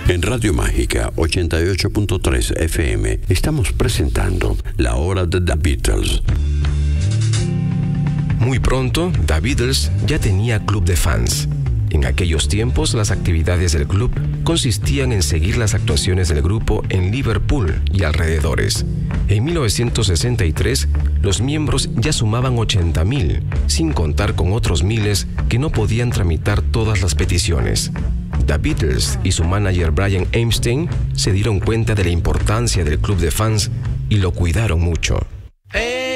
En Radio Mágica 88.3 FM estamos presentando La Hora de The Beatles. Muy pronto, The Beatles ya tenía club de fans. En aquellos tiempos, las actividades del club consistían en seguir las actuaciones del grupo en Liverpool y alrededores. En 1963, los miembros ya sumaban 80.000, sin contar con otros miles que no podían tramitar todas las peticiones. The Beatles y su manager Brian Epstein se dieron cuenta de la importancia del club de fans y lo cuidaron mucho.